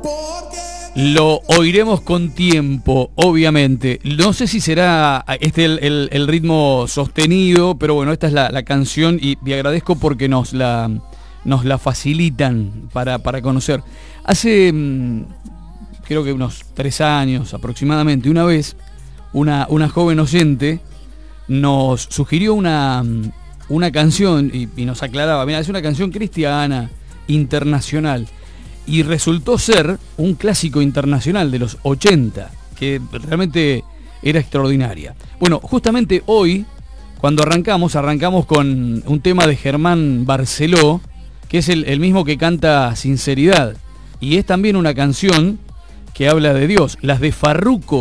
Lo oiremos con tiempo, obviamente. No sé si será el ritmo sostenido, pero bueno, esta es la canción y agradezco porque nos la facilitan para conocer. Hace, creo que unos 3 años aproximadamente, una vez, una joven oyente nos sugirió una canción y nos aclaraba, mira, es una canción cristiana, internacional. Y resultó ser un clásico internacional de los 80, que realmente era extraordinaria. Bueno, justamente hoy, cuando arrancamos con un tema de Germán Barceló, que es el mismo que canta Sinceridad. Y es también una canción que habla de Dios. Las de Farruko